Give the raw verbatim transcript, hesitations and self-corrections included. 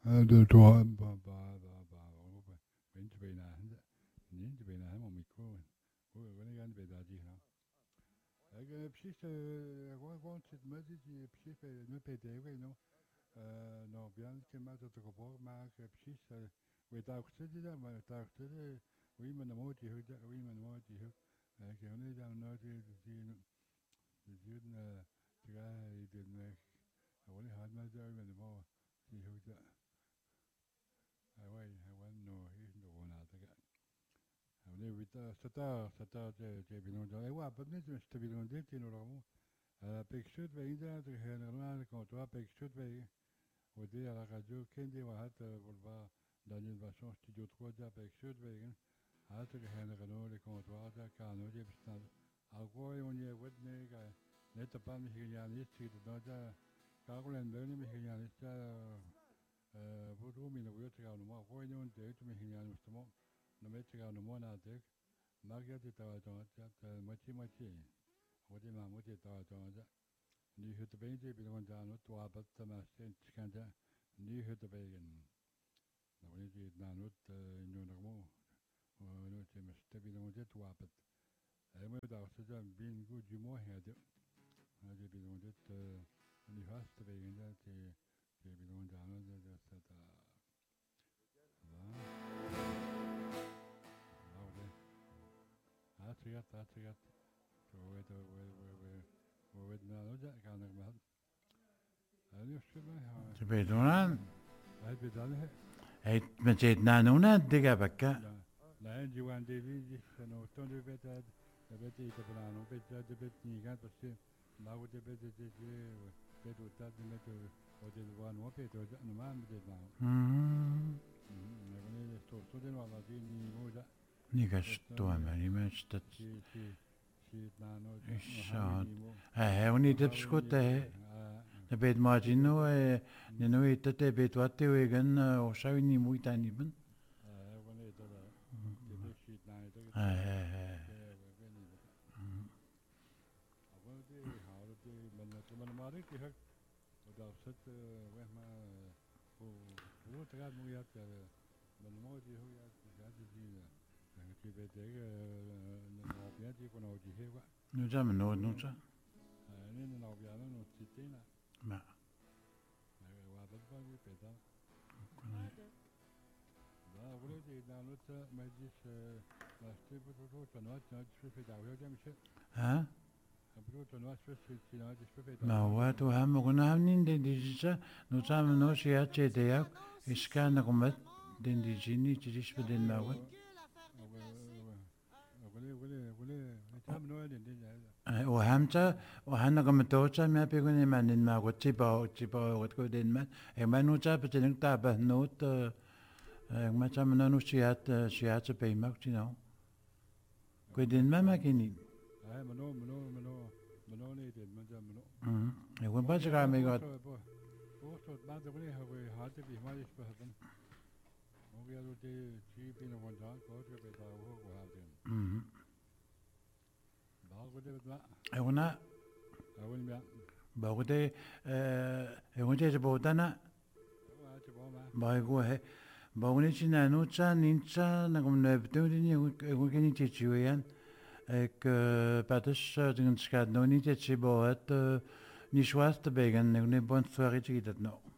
Un, deux, trois. Ba, ba, ba, ba. Bent bena hande. Nin bena hem om micro. Hoe wanneer gaan we daar die gaan? Ik heb precies gewoon gewoon zit met die precies bij nu bij de weet nog. Eh nou bien que maar dat geboren maar precies we daar zitten daar maar daar zitten wie men moet die hoe wie men moet die hoe. Ik heb niet dan nooit die die die die eh draaien die me. Gewoon had maar daar met de mo die hoe dat. Hij weet hij weet no hij no na dat. Hij weet dat dat dat dat je bent nog. Hij was niet eens te binnen dit in Rome. Pekshut ve inda de generale control Pekshut ve ودي على راديو كندي وحتى بالبا دانيل باشون ستوديو trois دا Pekshut ve حتى generale control دا كانوا دي بستان أقوى يوني ودني كا نتبع مهيانيست في الدنيا كاغلن بني مهيانيست بدو من ويتر أو ما أقوى يون ديت مهيانيست مو نمتر أو ما نادك ما قد تواجهت ماتي ماتي ودي ما ماتي تواجهت nu het bij je bij ons aan het wapen te maken schande nu het bij je nou niet het na het in je normaal nu het is te bij ons het wapen hij moet daar zitten bien goed je mooi hebben hij bij ons het nu vast te bij je dat je bij ons aan het dat dat nou nou hartelijk hartelijk zo weet we we we we weten nou dat kan er maar Se pedonan. Hij bedankt. Hij met het nanuna diga bakka. Nee, Johan David is van Oton de Bed, de Bed is de Brano, Bed de Bed niet gaan, parce que nou de Bed is de Bed wordt dat met de wat de Wan op het, dat normaal met het nou. Hmm. Nee, wanneer is toch tot de wat dat niet mooi. Ni gasto maar ni mens dat. Si si si nou nou. Zo. Hij niet op schot hè. De bed margino e ne no ita te bed wat te wegen o sa ni muy tani ben. Eh, wanneer dat de Bed shit nou dat. Eh eh. Wanneer die houden die men men maar ik heb dat zit weg maar hoe hoe het gaat moet je men moet je hoe je gaat zien dan heb je bij tegen nou ja die kon ook die hebben Nu jam no no sa. nee nee nou ja nou zitten na Ma. maar wat dat van die peta da wanneer die dan het met die was te bedoeld van wat nou het daar wel jammer Ha? bedoeld van wat het nou het Ma wa tu ham ko na nin de di sa no sam no si a che de ya iskan na kumat den di jini ti dis pe den ma wa. O hamta o hanna ko to cha me pe ko ne man nin ma ko ti ba ti ba ko ko den man e man no cha pe ten ta ba no t e ma cha man no si at si at pe ma ti no. Ko den ma ma ke ni. Eh, mano, mano, mano, mano niet in, maar dan mano. Mhm. E ko ba cha me ko. Hoort tot maar dat wanneer we hadden die maar is behalven. Ook ja dat die chip in een dag kort we bij daar ook hadden. Mhm. Daar wordt het maar. E ko na Gewoon ja. ba ko te e ko te bo ta na Ja, het was maar. ba ko he ba ko ni chi na no cha nin cha na ko ne te ni e ko ke ni ti chi yan. Ik patas dengan skad no ni te chi bo at ni schwas te begen ne bon soirée ti dat no.